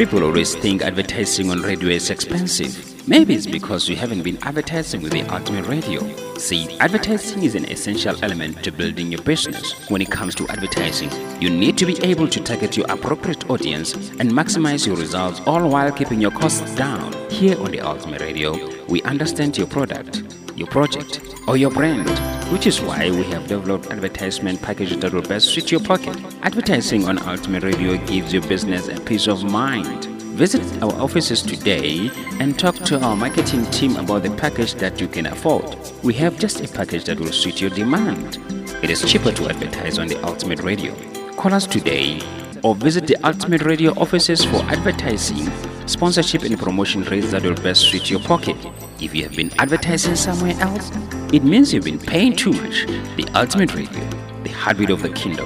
People always think advertising on radio is expensive. Maybe it's because you haven't been advertising with the Ultimate Radio. See, advertising is an essential element to building your business. When it comes to advertising, you need to be able to target your appropriate audience and maximize your results, all while keeping your costs down. Here on the Ultimate Radio, we understand your product, your project, or your brand, which is why we have developed advertisement packages that will best suit your pocket. Advertising on Ultimate Radio gives your business a peace of mind. Visit our offices today and talk to our marketing team about the package that you can afford. We have just a package that will suit your demand. It is cheaper to advertise on the Ultimate Radio. Call us today or visit the Ultimate Radio offices for advertising, sponsorship and promotion rates that will best suit your pocket. If you have been advertising somewhere else, it means you've been paying too much. The Ultimate Radio, the heartbeat of the kingdom.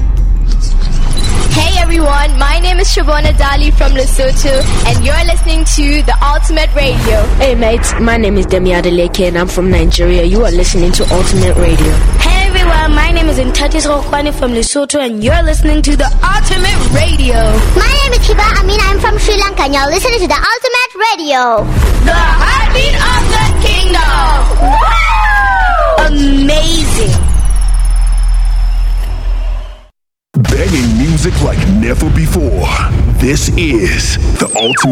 Hey everyone, my name is Shabona Dali from Lesotho and you're listening to the Ultimate Radio. Hey mates, my name is Demi Adeleke and I'm from Nigeria. You are listening to Ultimate Radio. Hey everyone, my name is Ntatis Rokwani from Lesotho and you're listening to the Ultimate Radio. My name is Hiba Amin, I'm from Sri Lanka and you're listening to the Ultimate Radio. The heartbeat of the kingdom. Woo! Amazing. Banging music like never before. This is the Ultimate